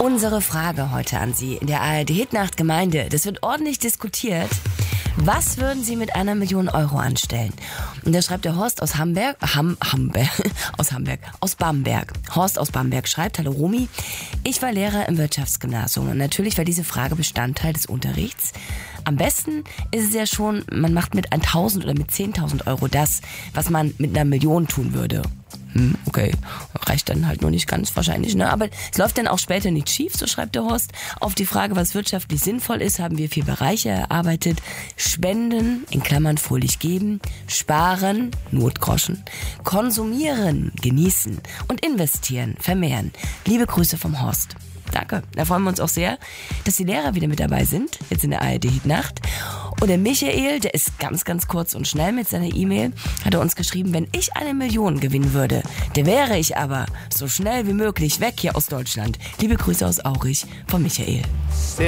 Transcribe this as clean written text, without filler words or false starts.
Unsere Frage heute an Sie in der ARD-Hitnacht-Gemeinde. Das wird ordentlich diskutiert. Was würden Sie mit 1 Million Euro anstellen? Und da schreibt der Horst aus aus Bamberg. Horst aus Bamberg schreibt: Hallo Romy, ich war Lehrer im Wirtschaftsgymnasium und natürlich war diese Frage Bestandteil des Unterrichts. Am besten ist es ja schon, man macht mit 1.000 oder mit 10.000 Euro das, was man mit 1 Million tun würde. Okay, reicht dann halt nur nicht ganz wahrscheinlich, ne? Aber es läuft dann auch später nicht schief, so schreibt der Horst. Auf die Frage, was wirtschaftlich sinnvoll ist, haben wir 4 Bereiche erarbeitet. Spenden, in Klammern fröhlich geben, sparen, Notgroschen, konsumieren, genießen und investieren, vermehren. Liebe Grüße vom Horst. Danke, da freuen wir uns auch sehr, dass die Lehrer wieder mit dabei sind, jetzt in der ARD-Hitnacht. Und der Michael, der ist ganz, ganz kurz und schnell mit seiner E-Mail, hat er uns geschrieben, wenn ich 1 Million gewinnen würde, der wäre ich aber so schnell wie möglich weg hier aus Deutschland. Liebe Grüße aus Aurich von Michael.